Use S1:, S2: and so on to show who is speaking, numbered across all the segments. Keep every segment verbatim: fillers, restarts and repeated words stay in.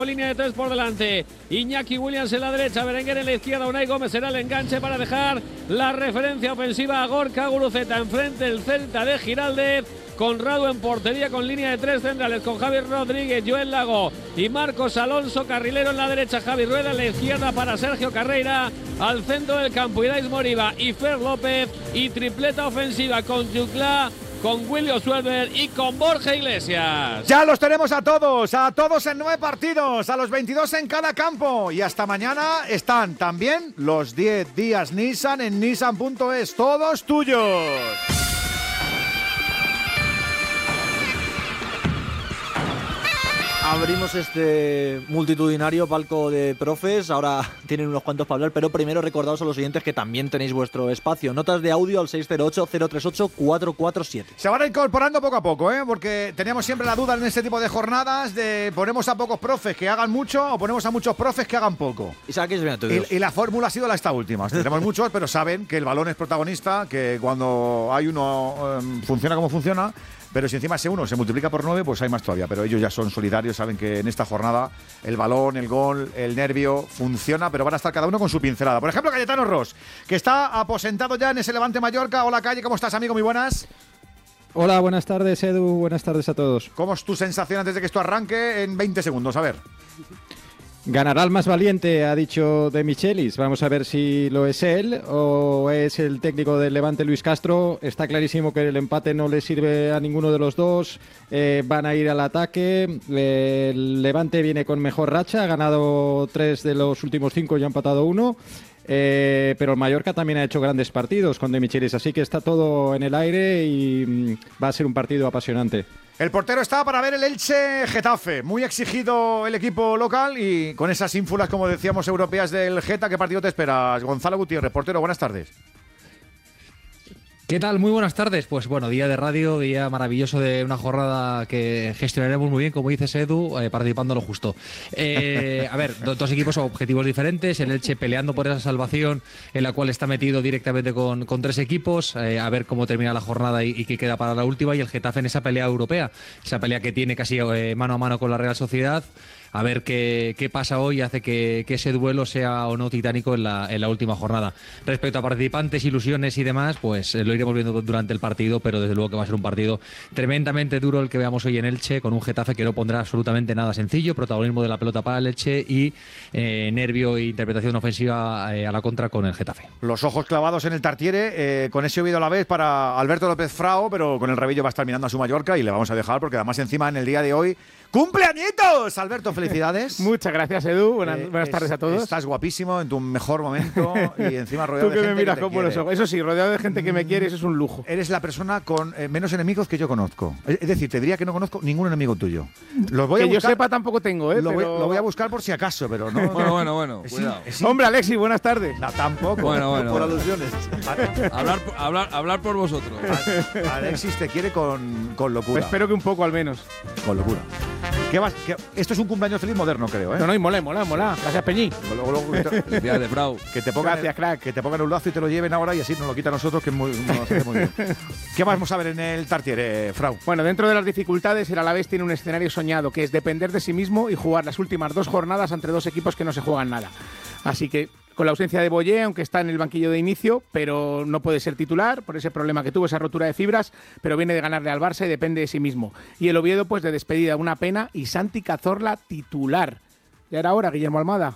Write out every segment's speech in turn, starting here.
S1: Línea de tres por delante, Iñaki Williams en la derecha, Berenguer en la izquierda, Unai Gómez será el enganche para dejar la referencia ofensiva a Gorka Guruceta. Enfrente el Celta de Giraldez, Conrado en portería con línea de tres centrales, con Javi Rodríguez, Joel Lago y Marcos Alonso, carrilero en la derecha, Javi Rueda en la izquierda para Sergio Carreira, al centro del campo Irais Moriba y Fer López, y tripleta ofensiva con Juclá, con William Suelver y con Borja Iglesias.
S2: Ya los tenemos a todos, a todos en nueve partidos, a los veintidós en cada campo. Y hasta mañana están también los diez días Nissan en Nissan punto es, todos tuyos.
S3: Abrimos este multitudinario palco de profes, ahora tienen unos cuantos para hablar, pero primero recordaos a los oyentes que también tenéis vuestro espacio. Notas de audio al seis cero ocho, cero tres ocho, cuatro cuatro siete.
S2: Se van incorporando poco a poco, ¿eh? Porque teníamos siempre la duda en este tipo de jornadas de ponemos a pocos profes que hagan mucho o ponemos a muchos profes que hagan poco.
S3: Y saquéis bien a todos.
S2: Y, y la fórmula ha sido la esta última. Tenemos muchos, pero saben que el balón es protagonista, que cuando hay uno um, funciona como funciona. Pero si encima ese uno se multiplica por nueve, pues hay más todavía. Pero ellos ya son solidarios, saben que en esta jornada el balón, el gol, el nervio funciona, pero van a estar cada uno con su pincelada. Por ejemplo, Cayetano Ros, que está aposentado ya en ese Levante Mallorca. Hola, Calle, ¿cómo estás, amigo? Muy buenas.
S4: Hola, buenas tardes, Edu. Buenas tardes a todos.
S2: ¿Cómo es tu sensación antes de que esto arranque en veinte segundos? A ver.
S4: Ganará el más valiente, ha dicho De Michelis. Vamos a ver si lo es él o es el técnico del Levante, Luis Castro. Está clarísimo que el empate no le sirve a ninguno de los dos. Eh, van a ir al ataque. El Levante viene con mejor racha. Ha ganado tres de los últimos cinco y ha empatado uno. Eh, pero el Mallorca también ha hecho grandes partidos con De Michelis. Así que está todo en el aire y mm, va a ser un partido apasionante.
S2: El portero está para ver el Elche Getafe. Muy exigido el equipo local y con esas ínfulas, como decíamos, europeas del Geta. ¿Qué partido te esperas? Gonzalo Gutiérrez, portero, buenas tardes.
S5: ¿Qué tal? Muy buenas tardes. Pues bueno, día de radio, día maravilloso de una jornada que gestionaremos muy bien, como dices, Edu, eh, participando lo justo. Eh, a ver, do, dos equipos objetivos diferentes, el Elche peleando por esa salvación en la cual está metido directamente con, con tres equipos, eh, a ver cómo termina la jornada y, y qué queda para la última, y el Getafe en esa pelea europea, esa pelea que tiene casi eh, mano a mano con la Real Sociedad. A ver qué, qué pasa hoy y hace que, que ese duelo sea o no titánico en la, en la última jornada. Respecto a participantes, ilusiones y demás, pues eh, lo iremos viendo durante el partido, pero desde luego que va a ser un partido tremendamente duro el que veamos hoy en Elche, con un Getafe que no pondrá absolutamente nada sencillo, protagonismo de la pelota para el Elche y eh, nervio e interpretación ofensiva eh, a la contra con el Getafe.
S2: Los ojos clavados en el Tartiere, eh, con ese oído a la vez para Alberto López Frao, pero con el rabillo va a estar mirando a su Mallorca y le vamos a dejar porque además encima en el día de hoy ¡cumpleañitos! Alberto, felicidades.
S6: Muchas gracias, Edu. Buenas,
S2: eh,
S6: buenas tardes
S2: es,
S6: a todos.
S2: Estás guapísimo, en tu mejor momento y encima rodeado
S6: Tú
S2: de
S6: que
S2: gente
S6: me miras
S2: que te
S6: con buenos
S2: quiere.
S6: ojos. Eso sí, rodeado de gente que me quiere, eso es un lujo.
S2: Eres la persona con eh, menos enemigos que yo conozco. Es, es decir, te diría que no conozco ningún enemigo tuyo. Los voy
S6: que
S2: a buscar,
S6: yo sepa tampoco tengo, ¿eh?
S2: Lo,
S6: pero...
S2: voy, lo voy a buscar por si acaso, pero no.
S7: Bueno, bueno, bueno.
S2: Es,
S7: Cuidado.
S2: es,
S6: Hombre, Alexis, buenas tardes.
S2: No, tampoco.
S7: Bueno, bueno.
S2: Por
S7: bueno.
S2: alusiones.
S7: Hablar, hablar, hablar por vosotros.
S2: A- Alexis te quiere con, con locura.
S6: Pues espero que un poco al menos.
S2: Con locura. ¿Qué vas? ¿Qué? Esto es un cumpleaños feliz moderno, creo, ¿eh?
S6: No, no, y mola, mola, mola. Gracias, Peñí.
S2: Luego, luego, que, te,
S7: Felicidades, Frau.
S2: que te pongan
S6: Gracias,
S2: el,
S6: crack.
S2: que te pongan un lazo y te lo lleven ahora y así nos lo quita a nosotros, que es muy, nos hace muy bien. ¿Qué vamos a ver en el Tartiere, eh, Frau?
S6: Bueno, dentro de las dificultades, el Alavés tiene un escenario soñado, que es depender de sí mismo y jugar las últimas dos jornadas entre dos equipos que no se juegan nada. Así que, con la ausencia de Boyé, aunque está en el banquillo de inicio, pero no puede ser titular por ese problema que tuvo, esa rotura de fibras, pero viene de ganarle al Barça y depende de sí mismo. Y el Oviedo, pues de despedida, una pena, y Santi Cazorla titular. Ya era hora, Guillermo Almada.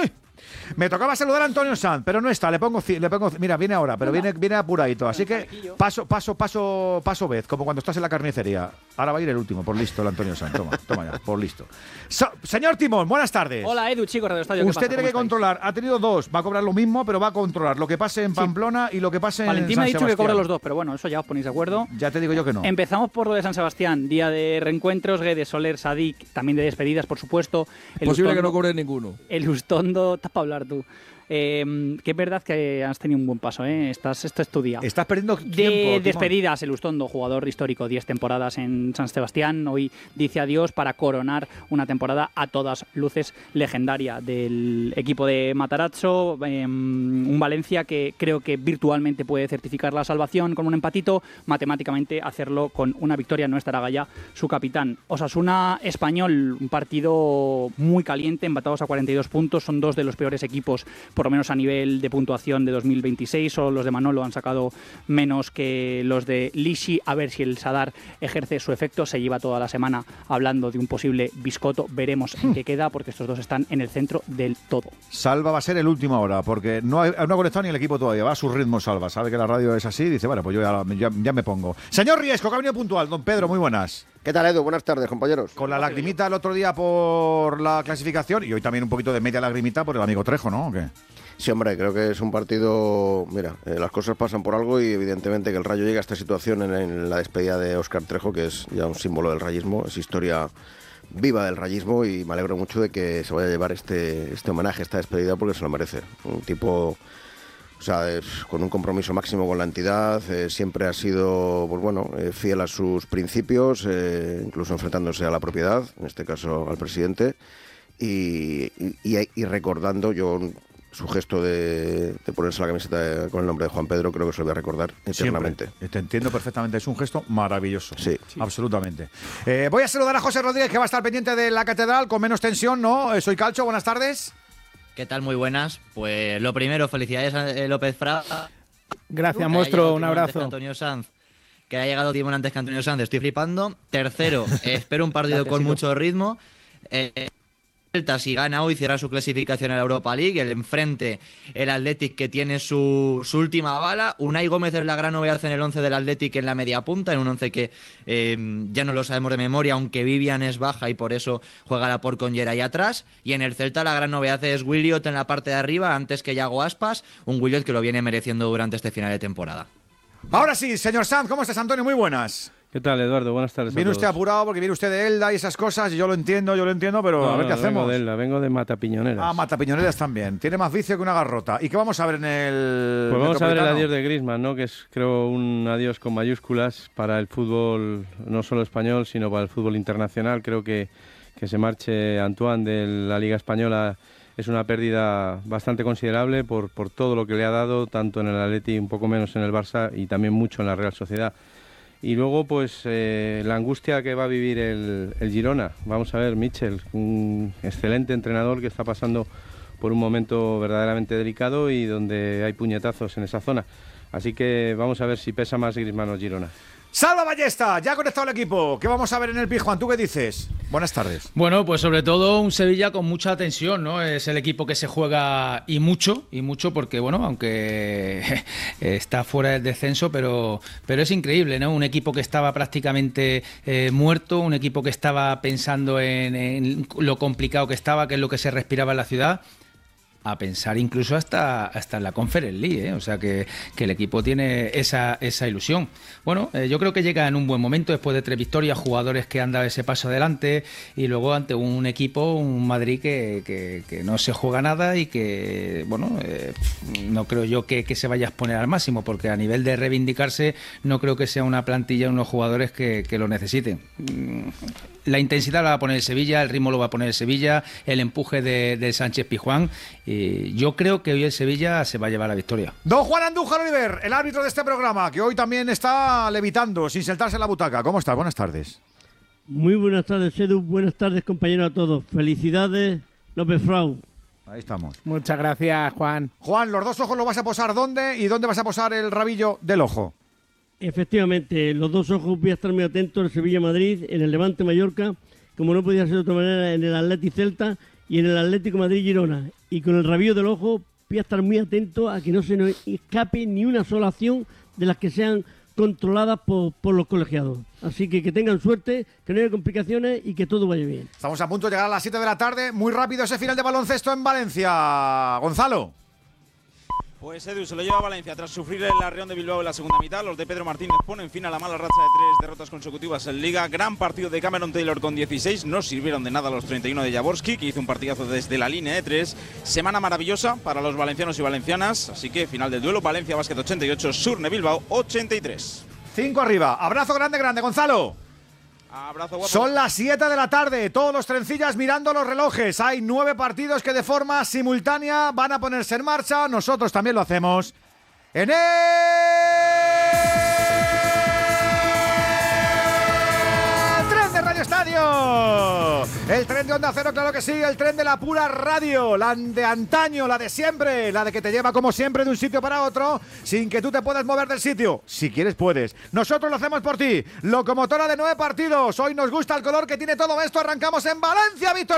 S2: Me tocaba saludar a Antonio Sanz, pero no está, le pongo, le pongo mira, viene ahora, pero viene, viene apuradito, así que paso, paso, paso, paso vez, como cuando estás en la carnicería. Ahora va a ir el último, por listo, el Antonio Sanz, toma, toma ya, por listo. So, señor Timón, buenas tardes.
S8: Hola, Edu, chicos, Radio Estadio.
S2: Usted tiene que controlar, ha tenido dos, va a cobrar lo mismo, pero va a controlar lo que pase en Pamplona sí. y lo que pase
S8: Valentín
S2: en San
S8: me ha dicho
S2: Sebastián.
S8: que cobra los dos, pero bueno, eso ya os ponéis de acuerdo.
S2: Ya te digo yo que no.
S8: Empezamos por lo de San Sebastián, día de reencuentros, Guedes, Soler, Sadik, también de despedidas, por supuesto.
S7: Es posible Ustondo, que no cobre ninguno.
S8: El Ustondo, estás para hablar tú. eh, que es verdad que has tenido un buen paso, ¿eh? Estás, esto es tu día.
S2: Estás perdiendo tiempo,
S8: De
S2: Timón.
S8: despedidas, Elustondo, jugador histórico, diez temporadas en San Sebastián, hoy dice adiós para coronar una temporada a todas luces legendaria del equipo de Matarazzo, eh, un Valencia que creo que virtualmente puede certificar la salvación con un empatito, matemáticamente hacerlo con una victoria. No estará Gaya, su capitán. Osasuna Español, un partido muy caliente, empatados a cuarenta y dos puntos, son dos de los peores equipos, por lo menos a nivel de puntuación de dos mil veintiséis, solo los de Manolo han sacado menos que los de Lishi. A ver si el Sadar ejerce su efecto, se lleva toda la semana hablando de un posible biscotto, veremos en qué queda, porque estos dos están en el centro del todo.
S2: Salva va a ser el último ahora, porque no, hay, no ha conectado ni el equipo todavía, va a su ritmo Salva, sabe que la radio es así, dice, bueno, pues yo ya, ya, ya me pongo. Señor Riesco, que ha venido puntual, don Pedro, muy buenas.
S9: ¿Qué tal, Edu? Buenas tardes, compañeros.
S2: Con la lagrimita el otro día por la clasificación y hoy también un poquito de media lagrimita por el amigo Trejo, ¿no? ¿O qué?
S9: Sí, hombre, creo que es un partido... Mira, eh, las cosas pasan por algo y evidentemente que el Rayo llega a esta situación en, en la despedida de Óscar Trejo, que es ya un símbolo del rayismo, es historia viva del rayismo y me alegro mucho de que se vaya a llevar este, este homenaje, esta despedida, porque se lo merece. Un tipo... O sea, es, con un compromiso máximo con la entidad, eh, siempre ha sido, pues bueno, eh, fiel a sus principios, eh, incluso enfrentándose a la propiedad, en este caso al presidente, y, y, y recordando yo su gesto de, de ponerse la camiseta con el nombre de Juan Pedro, creo que se lo voy a recordar eternamente.
S2: Siempre. Te entiendo perfectamente, es un gesto maravilloso.
S9: Sí.
S2: sí. Absolutamente. Eh, voy a saludar a José Rodríguez, que va a estar pendiente de la catedral con menos tensión, ¿no? Eh, soy Calcho, buenas tardes.
S10: ¿Qué tal? Muy buenas. Pues lo primero, felicidades a López Fraga.
S6: Gracias, monstruo, un abrazo.
S10: Antonio Sanz, que ha llegado Timón antes que Antonio Sanz, estoy flipando. Tercero, espero un partido
S8: Gracias,
S10: con
S8: Ido.
S10: mucho ritmo. Eh, Celta, si gana hoy, cierra su clasificación en la Europa League. El enfrente, el Athletic, que tiene su, su última bala. Unai Gómez es la gran novedad en el once del Athletic en la media punta, en un once que eh, ya no lo sabemos de memoria, aunque Vivian es baja y por eso juega la por con Geray atrás. Y en el Celta la gran novedad es Williot en la parte de arriba, antes que Yago Aspas, un Williot que lo viene mereciendo durante este final de temporada.
S2: Ahora sí, señor Sanz, ¿cómo estás, Antonio? Muy buenas.
S11: ¿Qué tal, Eduardo? Buenas tardes.
S2: Viene usted apurado porque viene usted de Elda y esas cosas, y yo lo entiendo, yo lo entiendo, pero
S11: no,
S2: a ver
S11: no,
S2: qué hacemos.
S11: Vengo de Elda, vengo de Matapiñoneras.
S2: Ah, Matapiñoneras también. Tiene más vicio que una garrota. ¿Y qué vamos a ver en el
S11: Pues vamos a ver el
S2: Metropolitano?
S11: adiós de Griezmann, ¿no? Que es, creo, un adiós con mayúsculas para el fútbol, no solo español, sino para el fútbol internacional. Creo que, que se marche Antoine de la Liga Española es una pérdida bastante considerable por, por todo lo que le ha dado, tanto en el Atleti, un poco menos en el Barça y también mucho en la Real Sociedad. Y luego, pues, eh, la angustia que va a vivir el, el Girona. Vamos a ver, Michel, un excelente entrenador que está pasando por un momento verdaderamente delicado y donde hay puñetazos en esa zona. Así que vamos a ver si pesa más Griezmann o Girona.
S2: Salva Ballesta, ya ha conectado el equipo. ¿Qué vamos a ver en el Pizjuán? ¿Tú qué dices? Buenas tardes.
S12: Bueno, pues sobre todo un Sevilla con mucha tensión, ¿no? Es el equipo que se juega y mucho, y mucho porque, bueno, aunque está fuera del descenso, pero, pero es increíble, ¿no? Un equipo que estaba prácticamente eh, muerto, un equipo que estaba pensando en, en lo complicado que estaba, que es lo que se respiraba en la ciudad, a pensar incluso hasta, hasta en la Conference League, ¿eh? O sea que, que el equipo tiene esa, esa ilusión. Bueno, eh, yo creo que llega en un buen momento después de tres victorias, jugadores que han dado ese paso adelante y luego ante un equipo, un Madrid que, que, que no se juega nada y que, bueno, eh, no creo yo que, que se vaya a exponer al máximo, porque a nivel de reivindicarse no creo que sea una plantilla, unos jugadores que, que lo necesiten. La intensidad la va a poner el Sevilla, el ritmo lo va a poner el Sevilla, el empuje de, de Sánchez Pizjuán. Y yo creo que hoy el Sevilla se va a llevar la victoria.
S2: Don Juan Andújar Oliver, el árbitro de este programa, que hoy también está levitando, sin sentarse en la butaca. ¿Cómo estás? Buenas tardes.
S13: Muy buenas tardes, Edu. Buenas tardes, compañeros, a todos. Felicidades, López Frau.
S2: Ahí estamos.
S6: Muchas gracias, Juan.
S2: Juan, ¿los dos ojos los vas a posar dónde? ¿Y dónde vas a posar el rabillo del ojo?
S13: Efectivamente, los dos ojos voy a estar muy atentos en el Sevilla-Madrid, en el Levante-Mallorca, como no podía ser de otra manera, en el Atleti-Celta y en el Atlético Madrid-Girona. Y con el rabillo del ojo voy a estar muy atento a que no se nos escape ni una sola acción de las que sean controladas por, por los colegiados. Así que que tengan suerte, que no haya complicaciones y que todo vaya bien.
S2: Estamos a punto de llegar a las siete de la tarde. Muy rápido ese final de baloncesto en Valencia. Gonzalo.
S14: Pues Edu se lo lleva a Valencia tras sufrir el Arreón de Bilbao en la segunda mitad. Los de Pedro Martínez ponen fin a la mala racha de tres derrotas consecutivas en Liga. Gran partido de Cameron Taylor con dieciséis. No sirvieron de nada los treinta y uno de Jaworski, que hizo un partidazo desde la línea de tres. Semana maravillosa para los valencianos y valencianas. Así que final del duelo, Valencia Basket ochenta y ocho, Surne Bilbao ochenta y tres.
S2: Cinco arriba. Abrazo grande, grande, Gonzalo.
S14: Abrazo, guapo.
S2: Son las siete de la tarde, todos los trencillas mirando los relojes. Hay nueve partidos que de forma simultánea van a ponerse en marcha. Nosotros también lo hacemos en el tren de Radio Estadio. El tren de Onda Cero, claro que sí, el tren de la pura radio, la de antaño, la de siempre, la de que te lleva como siempre de un sitio para otro sin que tú te puedas mover del sitio. Si quieres puedes. Nosotros lo hacemos por ti. Locomotora de nueve partidos. Hoy nos gusta el color que tiene todo esto. Arrancamos en Valencia, Víctor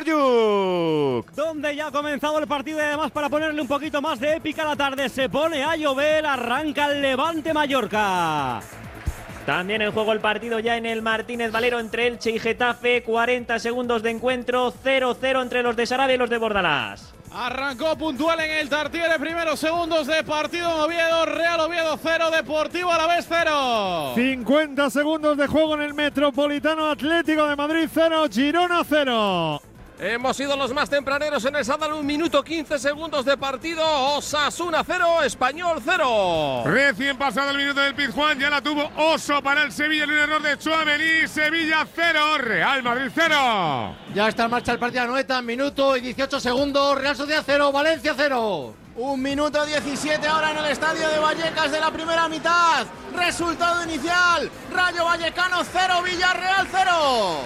S2: Yuk.
S15: Donde ya ha comenzado el partido y además para ponerle un poquito más de épica a la tarde se pone a llover. Arranca el Levante Mallorca. También en juego el partido ya en el Martínez Valero entre Elche y Getafe. cuarenta segundos de encuentro, cero cero entre los de Sarabia y los de Bordalás.
S16: Arrancó puntual en el Tartiere, primeros segundos de partido en Oviedo, Real Oviedo cero, Deportivo Alavés cero.
S17: cincuenta segundos de juego en el Metropolitano Atlético de Madrid cero, Girona cero.
S18: Hemos sido los más tempraneros en el Sadar, un minuto quince segundos de partido. Osasuna cero, Español cero.
S17: Recién pasado el minuto del Pizjuán, ya la tuvo Oso para el Sevilla en un error de Tchouaméni. Sevilla cero, Real Madrid cero.
S19: Ya está en marcha el partido de Anoeta, minuto y dieciocho segundos. Real Sociedad cero, Valencia cero.
S20: Un minuto diecisiete ahora en el estadio de Vallecas de la primera mitad. Resultado inicial: Rayo Vallecano cero, Villarreal cero.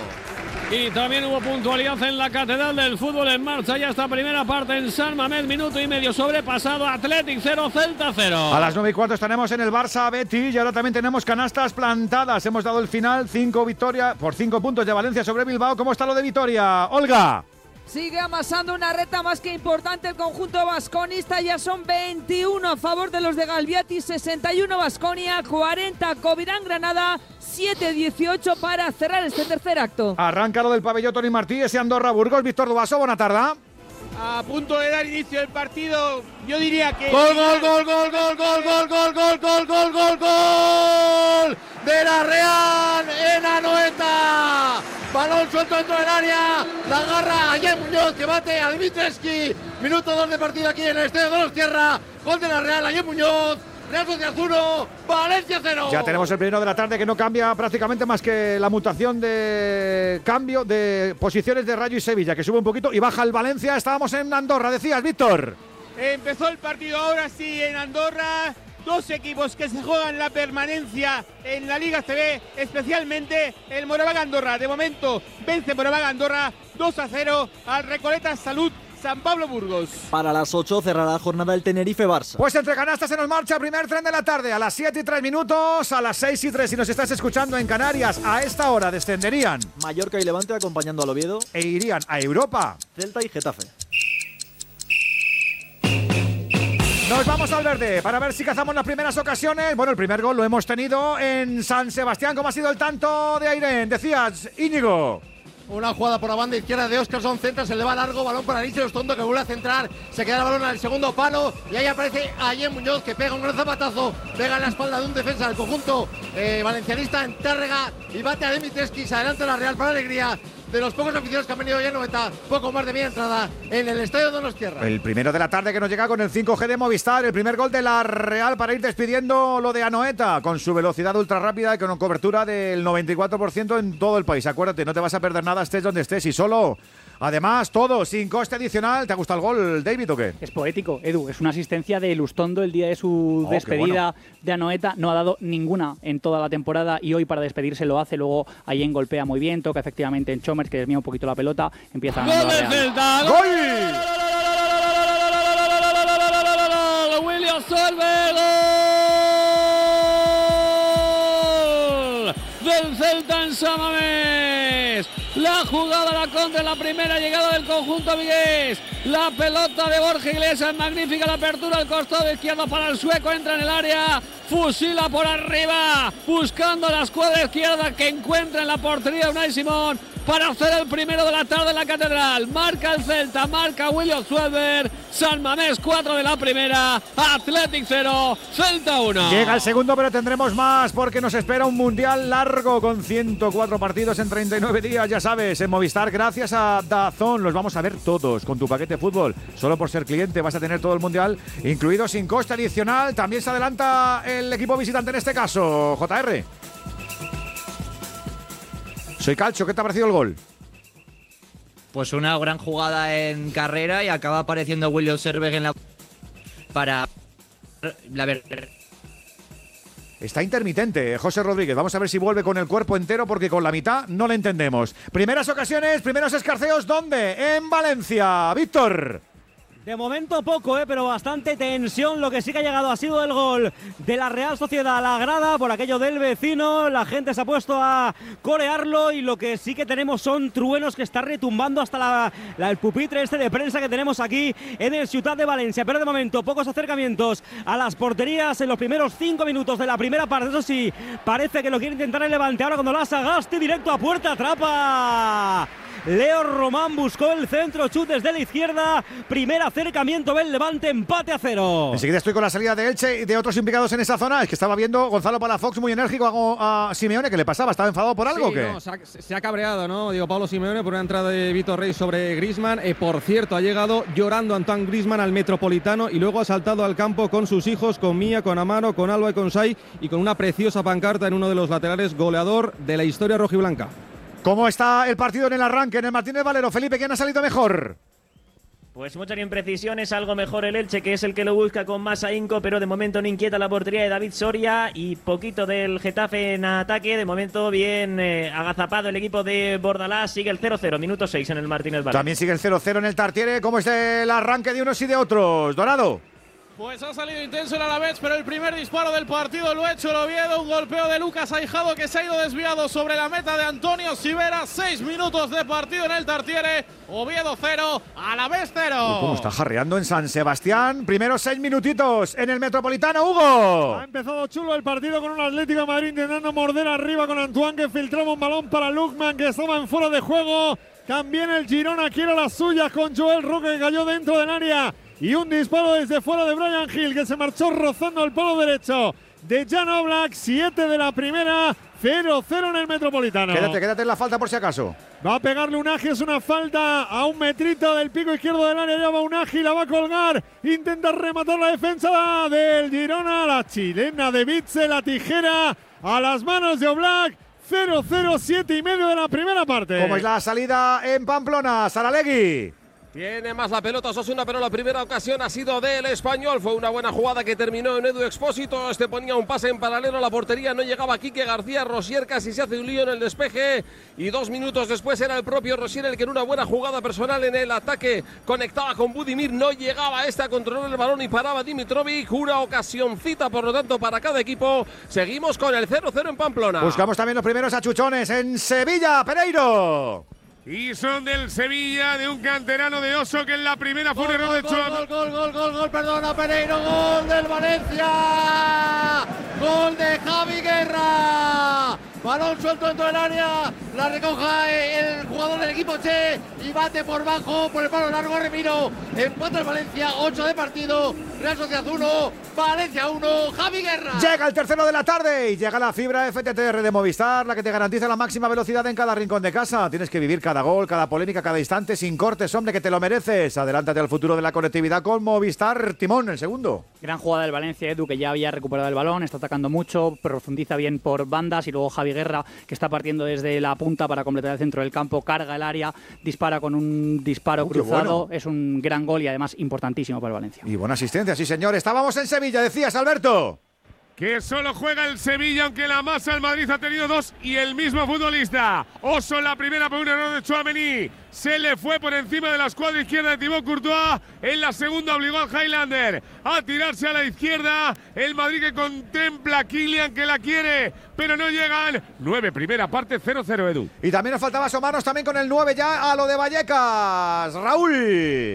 S1: Y también hubo puntualidad en la Catedral del Fútbol en marcha. Ya esta primera parte en San Mamés, minuto y medio sobrepasado. Athletic cero, Celta cero.
S2: A las nueve y cuarto estaremos en el Barça Betis y ahora también tenemos canastas plantadas. Hemos dado el final, cinco victorias por cinco puntos de Valencia sobre Bilbao. ¿Cómo está lo de Vitoria, Olga?
S21: Sigue amasando una reta más que importante el conjunto vasconista. Ya son veintiuno a favor de los de Galviati, sesenta y uno Baskonia, cuarenta Covirán Granada, siete dieciocho para cerrar este tercer acto.
S2: Arranca lo del pabellón Toni Martí, ese Andorra Burgos. Víctor Dubaso, buena tarde.
S6: A punto de dar inicio el partido, yo diría que...
S19: ¡Gol, gol, gol, gol, gol, gol, gol, gol, gol, gol, gol, gol, gol! ¡De la Real en Anoeta! Balón suelto dentro del área, la agarra Ayer Muñoz que bate a Dimitrescu. Minuto dos de partido aquí en el Estadio Donostierra. Gol de la Real, Ayer Muñoz. Real Sociedad uno, Valencia cero.
S2: Ya tenemos el primero de la tarde que no cambia prácticamente más que la mutación de cambio de posiciones de Rayo y Sevilla, que sube un poquito y baja el Valencia. Estábamos en Andorra, decías, Víctor.
S6: Empezó el partido ahora sí en Andorra. Dos equipos que se juegan la permanencia en la Liga C B, especialmente el Moraván Andorra. De momento vence Moraván Andorra dos a cero al Recoleta Salud San Pablo Burgos.
S3: Para las ocho cerrará la jornada el Tenerife-Barça.
S2: Pues entre canastas se nos marcha el primer tren de la tarde. A las siete y tres minutos, a las seis y tres, si nos estás escuchando en Canarias, a esta hora descenderían
S3: Mallorca y Levante acompañando al Oviedo.
S2: E irían a Europa
S3: Celta y Getafe.
S2: Nos vamos al verde para ver si cazamos las primeras ocasiones. Bueno, el primer gol lo hemos tenido en San Sebastián. ¿Cómo ha sido el tanto de Airén? Decías, Íñigo.
S19: Una jugada por la banda izquierda de Óscarson, centra, se le va largo, balón para Níceros Tondo que vuelve a centrar, se queda el balón en el segundo palo y ahí aparece Ayer Muñoz que pega un gran zapatazo, pega en la espalda de un defensa del conjunto eh, valencianista en Tárrega y bate a Dimitrescu, se adelanta la Real para alegría de los pocos aficionados que han venido ya en Noeta, poco más de media entrada en el estadio Donostierra.
S2: El primero de la tarde que nos llega con el cinco G de Movistar, el primer gol de la Real para ir despidiendo lo de Anoeta, con su velocidad ultra rápida y con una cobertura del noventa y cuatro por ciento en todo el país. Acuérdate, no te vas a perder nada, estés donde estés y solo. Además, todo sin coste adicional. ¿Te ha gustado el gol, David, o qué?
S8: Es poético, Edu. Es una asistencia de Lustondo el día de su
S2: oh,
S8: despedida
S2: bueno.
S8: de Anoeta. No ha dado ninguna en toda la temporada y hoy para despedirse lo hace. Luego Allen golpea muy bien, toca efectivamente en Chomers, que desvía un poquito la pelota. Empieza a
S1: ¡Gol de Celta!
S2: ¡Gol!
S1: ¡William Solve! ¡Gol! Del Celta en San Mamés. La jugada la contra la primera llegada del conjunto vigués. La pelota de Borja Iglesias, magnífica la apertura al costado izquierdo para el sueco, entra en el área, fusila por arriba, buscando la escuadra izquierda que encuentra en la portería de Unai Simón para hacer el primero de la tarde en la Catedral. Marca el Celta, marca William Suelver. San Mamés cuatro de la primera, Athletic cero, Celta uno.
S2: Llega el segundo, pero tendremos más porque nos espera un mundial largo con ciento cuatro partidos en treinta y nueve días, ya sabes, en Movistar. Gracias a DAZN los vamos a ver todos con tu paquete fútbol. Solo por ser cliente vas a tener todo el mundial, incluido sin coste adicional. También se adelanta el equipo visitante en este caso, J R. Soy Calcho, ¿qué te ha parecido el gol?
S10: Pues una gran jugada en carrera y acaba apareciendo William Suelver en la para la ver.
S2: Está intermitente, José Rodríguez. Vamos a ver si vuelve con el cuerpo entero porque con la mitad no le entendemos. Primeras ocasiones, primeros escarceos, ¿dónde? En Valencia. Víctor.
S15: De momento poco, eh, pero bastante tensión. Lo que sí que ha llegado ha sido el gol de la Real Sociedad a la grada por aquello del vecino. La gente se ha puesto a corearlo y lo que sí que tenemos son truenos que está retumbando hasta la, la, el pupitre este de prensa que tenemos aquí en el Ciutat de Valencia. Pero de momento pocos acercamientos a las porterías en los primeros cinco minutos de la primera parte. Eso sí, parece que lo quiere intentar el Levante. Ahora cuando la Sagasti directo a puerta, atrapa Leo Román, buscó el centro, chut desde la izquierda, primer acercamiento del Levante, empate a cero.
S2: Enseguida estoy con la salida de Elche y de otros implicados en esa zona. Es que estaba viendo Gonzalo Palafox muy enérgico a, a Simeone. ¿Qué le pasaba? ¿Estaba enfadado por algo
S4: sí,
S2: o qué?
S4: No, se, ha, se ha cabreado, ¿no? Digo, Pablo Simeone por una entrada de Vitor Rey sobre Griezmann. Eh, por cierto, ha llegado llorando Antoine Griezmann al Metropolitano y luego ha saltado al campo con sus hijos, con Mía, con Amaro, con Alba y con Sai, y con una preciosa pancarta en uno de los laterales, goleador de la historia rojiblanca.
S2: ¿Cómo está el partido en el arranque en el Martínez Valero? Felipe, ¿quién ha salido mejor?
S22: Pues muchas imprecisiones, algo mejor el Elche, que es el que lo busca con más ahínco, pero de momento no inquieta la portería de David Soria y poquito del Getafe en ataque. De momento bien eh, agazapado el equipo de Bordalás, sigue el cero cero, minuto seis en el Martínez Valero.
S2: También sigue el cero cero en el Tartiere. ¿Cómo es el arranque de unos y de otros? Dorado.
S16: Pues ha salido intenso el Alavés, pero el primer disparo del partido lo ha hecho el Oviedo. Un golpeo de Lucas Aijado que se ha ido desviado sobre la meta de Antonio Sivera. Seis minutos de partido en el Tartiere. Oviedo cero, Alavés cero.
S2: ¿Cómo está jarreando en San Sebastián? Primeros seis minutitos en el Metropolitano, Hugo.
S23: Ha empezado chulo el partido con un Atlético de Madrid intentando morder arriba con Antoine, que filtraba un balón para Lukman, que estaba en fuera de juego. También el Girona quiere las suyas con Joel Roque, que cayó dentro del área. Y un disparo desde fuera de Brian Hill, que se marchó rozando el palo derecho de Jan Oblak. Siete de la primera, cero cero en el Metropolitano.
S2: Quédate, quédate en la falta por si acaso.
S23: Va a pegarle Unagi, es una falta a un metrito del pico izquierdo del área. Ya va Unagi, la va a colgar. Intenta rematar la defensa del Girona. La chilena de Vitze, la tijera a las manos de Oblak. cero cero, siete y medio de la primera parte.
S2: ¿Cómo es la salida en Pamplona? Saralegui.
S18: Tiene más la pelota Osasuna, pero la primera ocasión ha sido del Español. Fue una buena jugada que terminó en Edu Expósito. Este ponía un pase en paralelo a la portería. No llegaba Quique García. Rosier casi se hace un lío en el despeje. Y dos minutos después era el propio Rosier el que en una buena jugada personal en el ataque conectaba con Budimir. No llegaba este a controlar el balón y paraba Dimitrovic. Una ocasioncita, por lo tanto, para cada equipo. Seguimos con el cero cero en Pamplona.
S2: Buscamos también los primeros achuchones en Sevilla. Pereiro.
S17: Y son del Sevilla, de un canterano de Oso, que en la primera fue un error de Chua.
S19: Gol, gol, gol, gol, gol, perdona, Pereiro, gol del Valencia. Gol de Javi Guerra. Balón suelto dentro del área, la recoja el jugador del equipo Che y bate por bajo, por el palo largo Remiro. Empata el Valencia, ocho de partido, Real Sociedad uno, Valencia uno, Javi Guerra.
S2: Llega el tercero de la tarde y llega la fibra F T T R de Movistar, la que te garantiza la máxima velocidad en cada rincón de casa. Tienes que vivir cada gol, cada polémica, cada instante sin cortes, hombre, que te lo mereces. Adelántate al futuro de la conectividad con Movistar. Timón, el segundo.
S8: Gran jugada del Valencia, Edu, que ya había recuperado el balón, está atacando mucho, profundiza bien por bandas y luego Javi Guerra, que está partiendo desde la punta para completar el centro del campo, carga el área, dispara con un disparo
S2: uh,
S8: cruzado.
S2: Bueno.
S8: Es un gran gol y además importantísimo para el Valencia.
S2: Y buena asistencia, sí señor. Estábamos en Sevilla, decías, Alberto.
S17: Que solo juega el Sevilla, aunque la masa el Madrid ha tenido dos y el mismo futbolista. Oso en la primera por un error de Tchouaméni. Se le fue por encima de la escuadra izquierda de Thibaut Courtois. En la segunda obligó al Highlander a tirarse a la izquierda. El Madrid que contempla a Kylian, que la quiere, pero no llegan. nueve, primera parte, cero cero, Edu.
S2: Y también nos faltaba asomarnos también con el nueve ya a lo de Vallecas. Raúl.
S19: Y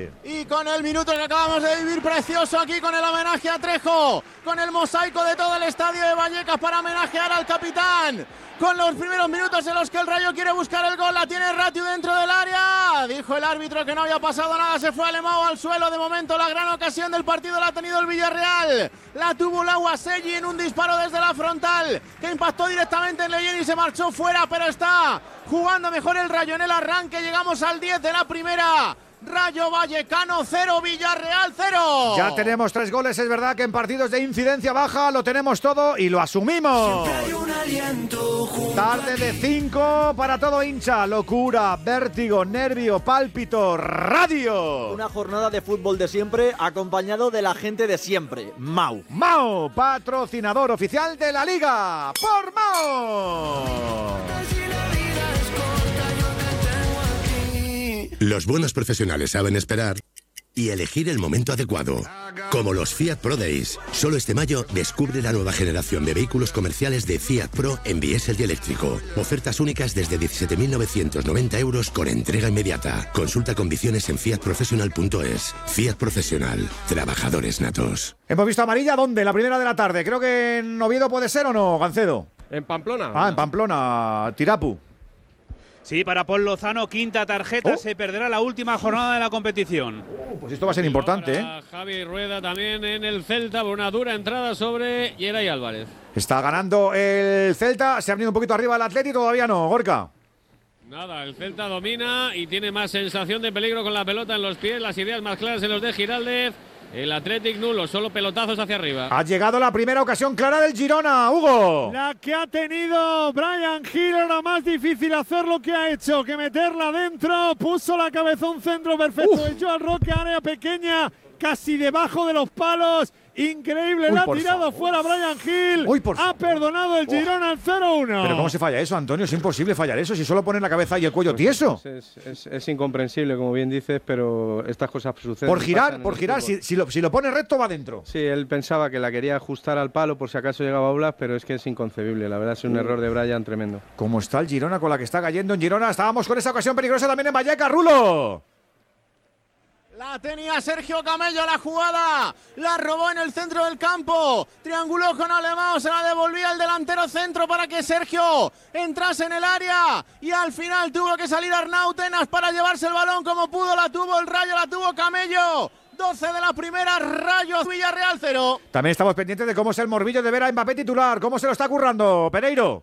S20: y con el minuto que acabamos de vivir precioso aquí con el homenaje a Trejo, con el mosaico de todo el estadio de Vallecas para homenajear al capitán, con los primeros minutos en los que el Rayo quiere buscar el gol, la tiene Ratiu dentro del área, dijo el árbitro que no había pasado nada, se fue Alemão al suelo, de momento la gran ocasión del partido la ha tenido el Villarreal, la tuvo Lauaselli en un disparo desde la frontal, que impactó directamente en Leyen y se marchó fuera, pero está jugando mejor el Rayo en el arranque, llegamos al diez de la primera. Rayo Vallecano cero, Villarreal cero.
S2: Ya tenemos tres goles, es verdad que en partidos de incidencia baja lo tenemos todo y lo asumimos. Tarde de cinco para todo hincha, locura, vértigo, nervio, pálpito, radio.
S3: Una jornada de fútbol de siempre acompañado de la gente de siempre, Mau.
S2: Mau, patrocinador oficial de la Liga, por Mau.
S5: Los buenos profesionales saben esperar y elegir el momento adecuado. Como los Fiat Pro Days. Solo este mayo descubre la nueva generación de vehículos comerciales de Fiat Pro en diésel y eléctrico. Ofertas únicas desde diecisiete mil novecientos noventa euros con entrega inmediata. Consulta condiciones en fiat professional punto es. Fiat Profesional. Trabajadores natos.
S2: Hemos visto amarilla, ¿dónde? La primera de la tarde. Creo que en Oviedo puede ser, ¿o no, Gancedo?
S18: En Pamplona.
S2: Ah, en Pamplona. Tirapu.
S7: Sí, para Paul Lozano, quinta tarjeta, oh. se perderá la última jornada de la competición.
S2: Oh, pues esto va a ser importante, ¿eh?
S1: Javi Rueda también en el Celta por una dura entrada sobre Yeray Álvarez.
S2: Está ganando el Celta, se ha venido un poquito arriba el Atleti, todavía no, Gorka.
S1: Nada, el Celta domina y tiene más sensación de peligro con la pelota en los pies, las ideas más claras en los de Giraldez. El Athletic nulo, solo pelotazos hacia arriba.
S2: Ha llegado la primera ocasión clara del Girona, Hugo.
S23: La que ha tenido Bryan Gil, era más difícil hacer lo que ha hecho que meterla dentro. Puso la cabeza, un centro perfecto de Joan Roque, área pequeña, casi debajo de los palos. Increíble, le ha tirado fuera Bryan Gil.
S2: Uy, por
S23: ha perdonado el Girona al cero uno.
S2: Pero ¿cómo se falla eso, Antonio? Es imposible fallar eso si solo ponen la cabeza y el cuello
S11: pues
S2: tieso.
S11: Es, es, es, es incomprensible, como bien dices, pero estas cosas suceden.
S2: Por girar, por girar, si, si, lo, si lo pone recto va dentro.
S11: Sí, él pensaba que la quería ajustar al palo por si acaso llegaba a Oblak, pero es que es inconcebible. La verdad es un error de Bryan tremendo.
S2: ¿Cómo está el Girona con la que está cayendo en Girona? Estábamos con esa ocasión peligrosa también en Vallecas, Rulo.
S20: La tenía Sergio Camello, la jugada, la robó en el centro del campo, trianguló con Alemão, se la devolvía el delantero centro para que Sergio entrase en el área y al final tuvo que salir Arnau Tenas para llevarse el balón como pudo, la tuvo el Rayo, la tuvo Camello. doce de la primera, Rayo Villarreal cero.
S2: También estamos pendientes de cómo es el morbillo de ver a Mbappé titular, cómo se lo está currando, Pereiro.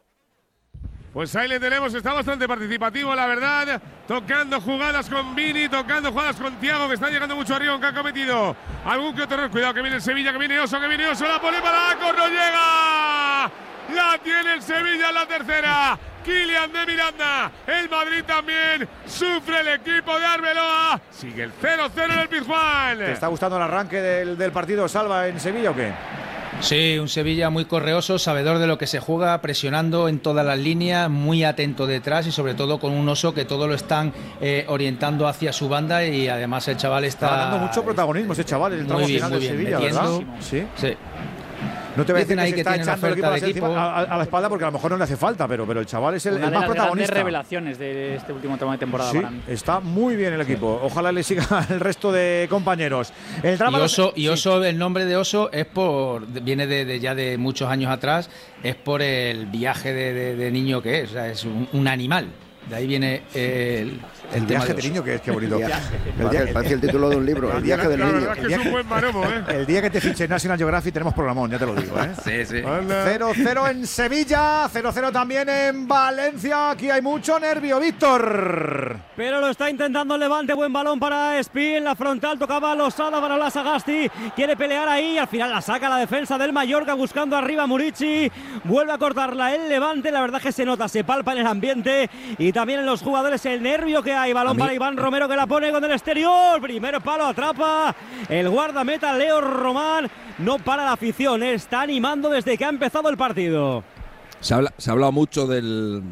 S17: Pues ahí le tenemos, está bastante participativo, la verdad. Tocando jugadas con Vini, tocando jugadas con Thiago, que está llegando mucho arriba, aunque ha cometido algún que otro error. Cuidado, que viene el Sevilla, que viene Oso, que viene Oso, la pone para Aco, no llega. La tiene el Sevilla en la tercera. Kylian de Miranda, el Madrid también, sufre el equipo de Arbeloa. Sigue el cero cero en el Pizjuán.
S2: ¿Te está gustando el arranque del, del partido, Salva, en Sevilla o qué?
S12: Sí, un Sevilla muy correoso, sabedor de lo que se juega, presionando en todas las líneas, muy atento detrás y sobre todo con un Oso que todo lo están eh, orientando hacia su banda y además el chaval está…
S2: Está ganando mucho protagonismo ese chaval en el tramo
S12: bien,
S2: final de
S12: bien,
S2: Sevilla,
S12: metiendo.
S2: ¿verdad? Sí.
S12: Sí.
S2: No te voy a decir
S12: Dicen
S2: que
S12: ahí
S2: se
S12: que
S2: está
S12: tiene una
S2: echando el equipo,
S12: oferta de
S2: encima
S12: equipo.
S2: a, a la espalda porque a lo mejor no le hace falta, pero, pero el chaval es el,
S8: Una
S2: el
S8: de
S2: más
S8: las grandes
S2: protagonista.
S8: revelaciones de este último tramo de temporada
S2: Sí,
S8: para mí.
S2: está muy bien el equipo. Ojalá le siga el resto de compañeros. El drama
S12: Y Oso, y
S2: sí.
S12: Oso, el nombre de Oso es por viene de, de ya de muchos años atrás, es por el viaje de, de, de niño que es, o sea, es un, un animal. De ahí viene el, el,
S2: El viaje de niño, que es que bonito.
S9: El viaje, parece el título de un libro, el viaje del
S17: La
S9: niño.
S17: verdad es que es un buen maromo, ¿eh?
S2: El día que te fiche National Geographic tenemos programón, ya te lo digo, ¿eh?
S12: Sí, sí.
S2: cero cero en Sevilla, cero cero también en Valencia. Aquí hay mucho nervio, Víctor.
S15: Pero lo está intentando el Levante, buen balón para Espí, en la frontal tocaba Losada para la Sagasti, quiere pelear ahí, al final la saca la defensa del Mallorca buscando arriba a Murici, vuelve a cortarla el Levante, la verdad que se nota, se palpa en el ambiente y también en los jugadores el nervio que hay, balón para Iván Romero que la pone con el exterior, primer palo, atrapa el guardameta Leo Román, no para la afición, está animando desde que ha empezado el partido.
S24: Se, habla, se ha hablado mucho del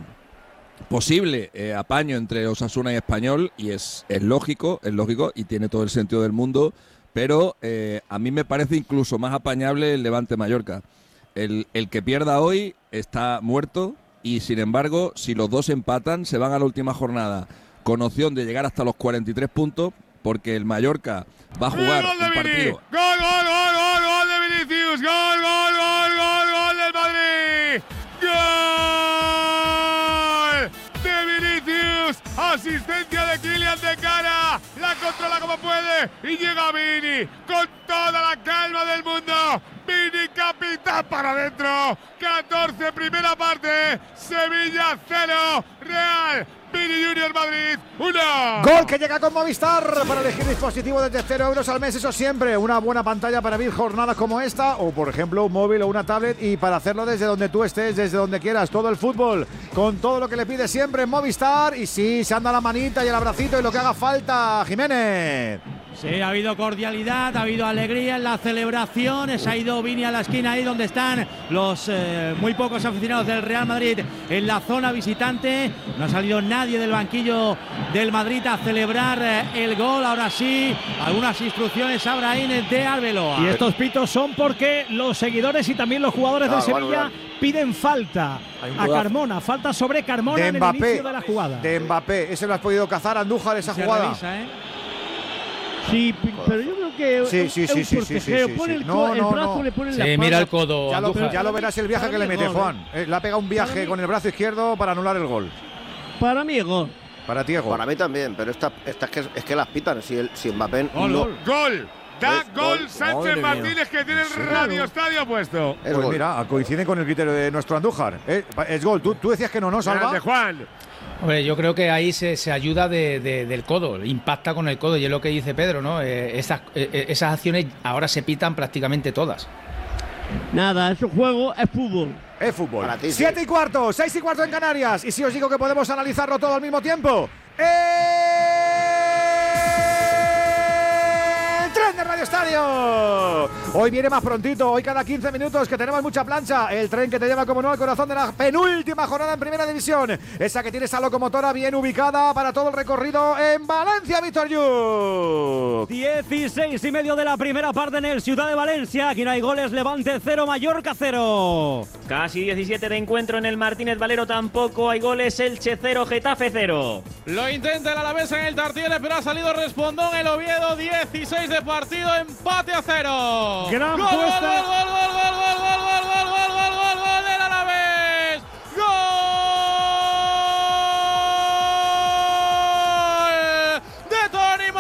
S24: posible eh, apaño entre Osasuna y Español y es, es lógico, es lógico y tiene todo el sentido del mundo, pero eh, a mí me parece incluso más apañable el Levante Mallorca. El, el que pierda hoy está muerto y sin embargo si los dos empatan se van a la última jornada con opción de llegar hasta los cuarenta y tres puntos, porque el Mallorca va a jugar
S17: gol de
S24: un
S17: Vini.
S24: partido.
S17: Gol, gol, gol, gol, gol de Vinicius. Gol, gol, gol, gol, gol del Madrid. Gol de Vinicius. Asistencia de Kylian de cara. La controla como puede y llega Vini con toda la calma del mundo. Vini capitán para adentro. catorce primera parte. Sevilla cero. Real Vini Junior Madrid uno.
S2: Gol que llega con Movistar para elegir dispositivo desde cero euros al mes. Eso siempre una buena pantalla para vivir jornadas como esta, o por ejemplo un móvil o una tablet, y para hacerlo desde donde tú estés, desde donde quieras. Todo el fútbol con todo lo que le pide siempre en Movistar. Y sí, se anda la manita y el abracito y lo que haga falta, Jiménez.
S6: Sí, ha habido cordialidad, ha habido alegría en la celebración. Se ha ido Vini a la esquina ahí donde están los eh, muy pocos aficionados del Real Madrid en la zona visitante. No ha salido nadie del banquillo del Madrid a celebrar eh, el gol. Ahora sí, algunas instrucciones a Brahim de Arbeloa.
S15: Y estos pitos son porque los seguidores y también los jugadores
S2: Ah,
S15: del Sevilla
S2: bueno,
S15: piden falta a Carmona. Falta sobre Carmona
S2: De
S15: en el
S2: Mbappé,
S15: inicio de la jugada.
S2: de Mbappé. Ese lo has podido cazar, Andújar, esa
S15: Se
S2: jugada.
S15: revisa, ¿eh? Sí, pero yo creo que
S2: Sí, sí,
S15: es
S2: sí,
S15: un
S2: sí, sí,
S15: forcejeo.
S2: sí, sí,
S15: Pone
S2: sí.
S15: el,
S2: No,
S15: co- el
S2: no,
S15: brazo,
S2: no.
S15: le pone en
S12: Sí,
S15: la espalda.
S12: mira el codo,
S2: Ya lo,
S12: Andújar.
S2: ya lo verás el viaje
S15: Para
S2: que
S15: mí
S2: le
S15: es
S2: mete,
S15: gol, ¿eh?
S2: Juan. Eh, le ha pegado un viaje con el brazo izquierdo para anular el gol.
S15: Para mí es gol.
S2: Para ti es gol.
S9: Para mí también, pero esta, esta es, que, es que las pitan. Si, el, si Mbappé
S17: Gol,
S9: no,
S17: gol. Gol. Da
S9: Es
S17: gol
S9: gol.
S17: Sánchez
S2: Madre mía.
S17: Martínez, que tiene el radio estadio puesto.
S9: es
S2: Pues
S9: gol.
S2: mira, coincide con el criterio de nuestro Andújar. Eh, es gol. Tú, tú decías que no, ¿no, Salva?
S17: Grande, Juan.
S12: Hombre, yo creo que ahí se, se ayuda de, de- del codo, impacta con el codo, y es lo que dice Pedro, ¿no? Eh, esas, eh, esas acciones ahora se pitan prácticamente todas.
S15: Nada, es un juego, es fútbol.
S2: Es fútbol.
S9: Para ti, sí.
S2: Siete y cuarto, seis y cuarto en Canarias. Y si os digo que podemos analizarlo todo al mismo tiempo. ¡El tren de Radio Estadio! Hoy viene más prontito, hoy cada quince minutos, que tenemos mucha plancha. El tren que te lleva como no al corazón de la penúltima jornada en Primera División. Esa que tiene esa locomotora bien ubicada para todo el recorrido en Valencia, Víctor Yuk.
S15: dieciséis y medio de la primera parte en el Ciudad de Valencia. Aquí no hay goles, Levante cero, Mallorca cero. Casi diecisiete de encuentro en el Martínez Valero, tampoco hay goles, Elche cero, Getafe cero.
S16: Lo intenta el Alavés en el Tartiere, pero ha salido respondón el Oviedo. dieciséis de partido, empate a cero.
S15: Gran
S16: gol, gol,
S15: puesta.
S16: gol, gol, gol, gol, gol, gol, gol, gol, gol, gol, gol, gol del Alavés. Gol de Toni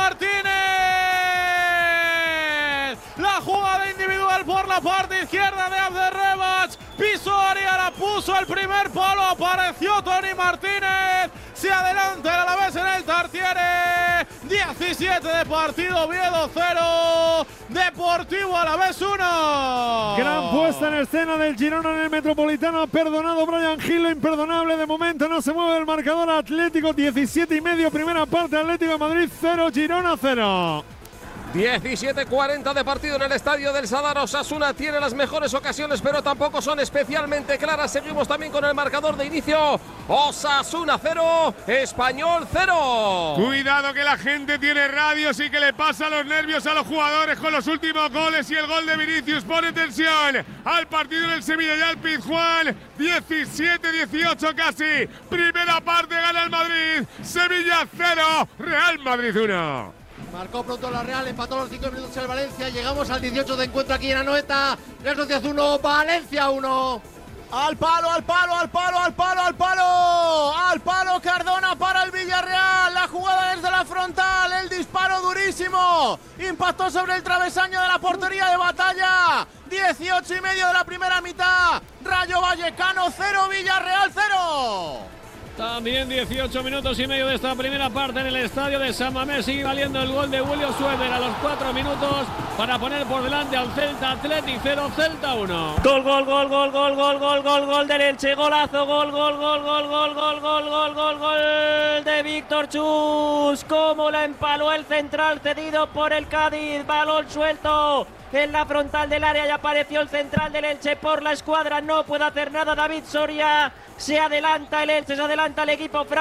S16: Martínez. La jugada individual por la parte izquierda de Abderrebach. Pisó área, la puso el primer palo. Apareció Toni Martínez. Se adelanta el Alavés en el Tartiere. diecisiete de partido, Oviedo cero. Deportivo Alavés uno.
S23: Gran puesta en escena del Girona en el Metropolitano. Ha perdonado Brian Gil, lo imperdonable. De momento no se mueve el marcador. Atlético diecisiete y medio, primera parte. Atlético de Madrid cero, Girona cero.
S18: diecisiete cuarenta de partido en el estadio del Sadar. Osasuna tiene las mejores ocasiones, pero tampoco son especialmente claras. Seguimos también con el marcador de inicio. Osasuna cero, Español cero.
S17: Cuidado que la gente tiene radios y que le pasa los nervios a los jugadores con los últimos goles, y el gol de Vinicius pone tensión al partido en el Sevilla y al Pizjuán. diecisiete dieciocho casi. Primera parte, gana el Madrid. Sevilla cero, Real Madrid uno.
S19: Marcó pronto la Real, empató los cinco minutos el Valencia. Llegamos al dieciocho de encuentro aquí en Anoeta. Real Sociedad uno, Valencia uno.
S20: Al palo, al palo, al palo, al palo, al palo. Al palo Cardona para el Villarreal. La jugada desde la frontal. El disparo durísimo. Impactó sobre el travesaño de la portería de Batalla. dieciocho y medio de la primera mitad. Rayo Vallecano cero, Villarreal cero.
S1: También dieciocho minutos y medio de esta primera parte en el estadio de San Mamés. Sigue valiendo el gol de Julio Suéter a los cuatro minutos para poner por delante al Celta. Athletic cero, Celta uno.
S15: Gol, gol, gol, gol, gol, gol, gol, gol, gol del Elche, golazo, gol, gol, gol, gol, gol, gol, gol, gol, gol, gol de Víctor Chus. Cómo la empaló el central cedido por el Cádiz, balón suelto en la frontal del área y apareció el central del Elche por la escuadra. No puede hacer nada David Soria. Se adelanta el Elche, se adelanta el equipo francés.